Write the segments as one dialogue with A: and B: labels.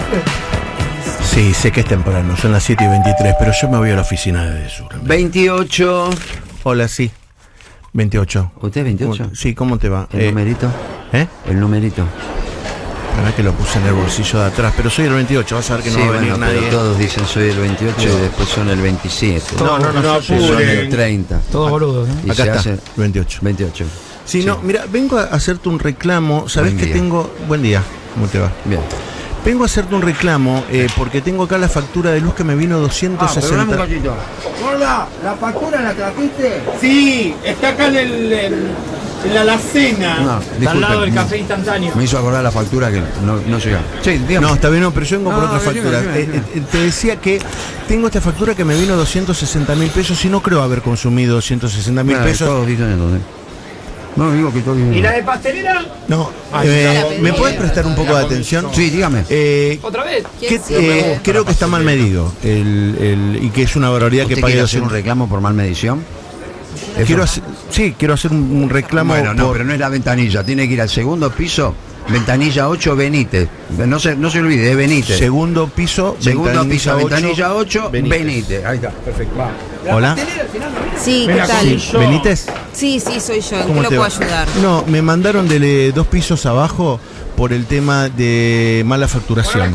A: Sí, sé que es temprano, son las 7:23, pero yo me voy a la oficina de Sur.
B: 28.
A: Hola, sí. 28.
B: ¿Usted es 28?
A: Sí, ¿cómo te va?
B: ¿El numerito? El numerito.
A: La verdad que lo puse en el bolsillo de atrás, pero soy el 28, vas a ver que no va a venir nadie.
B: Pero todos dicen soy el 28 y después son el 27.
A: No,
B: son el 30.
C: Todos boludos,
B: Y
A: acá
B: se
A: está,
B: hace
A: 28.
B: 28.
A: Sí, no, mira, vengo a hacerte un reclamo. Sabés que tengo... Buen día, ¿cómo te va?
B: Bien.
A: Vengo a hacerte un reclamo porque tengo acá la factura de luz que me vino 260.
B: Gorda, ¿la factura la trajiste?
C: Sí, está acá en la alacena. Está al lado del café instantáneo.
B: Me hizo acordar la factura que no llega. Sí, dígame.
A: No, está bien, no, pero yo vengo por otra factura.
B: Dime.
A: Te decía que tengo esta factura que me vino 260.000 pesos y no creo haber consumido 260.000 pesos.
B: Todos dicen eso, No, digo que todos dicen
C: ¿Y la de pastelera?
A: No, ¿me puedes prestar un poco de atención?
B: Sí, dígame.
C: ¿Otra vez?
A: Creo que está mal medido y que es una barbaridad que
B: ¿Usted
A: pague
B: quiere hacer un reclamo por mal medición?
A: Quiero hacer un reclamo.
B: Bueno, no, pero no es la ventanilla. Tiene que ir al segundo piso, ventanilla 8, Benítez. No se olvide, es Benítez.
A: Segundo piso,
B: ventanilla 8, Benítez. Ahí está, perfecto. Va.
A: Hola.
D: Sí, ¿qué tal?
A: Sí. ¿Benítez?
D: Sí, soy yo. ¿En
A: ¿Cómo
D: qué lo
A: te
D: puedo
A: va?
D: ayudar?
A: No, me mandaron de 2 pisos abajo por el tema de mala facturación.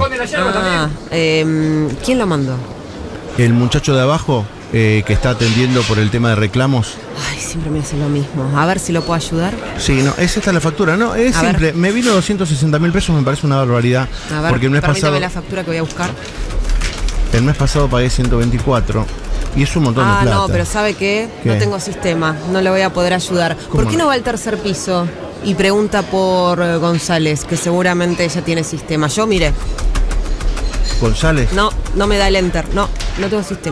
D: ¿Quién lo mandó?
A: El muchacho de abajo que está atendiendo por el tema de reclamos.
D: Ay, siempre me hace lo mismo. A ver si lo puedo ayudar.
A: Sí, no, es esta la factura. No, es simple. Me vino 260.000 pesos, me parece una barbaridad.
D: A ver,
A: porque el mes pasado,
D: la factura que voy a buscar.
A: el mes pasado pagué 124 y es un montón de plata.
D: No, pero ¿sabe qué? No tengo sistema, no le voy a poder ayudar. ¿Por qué no va al tercer piso y pregunta por González, que seguramente ella tiene sistema? Yo, mire.
A: ¿González?
D: No me da el enter. No tengo sistema.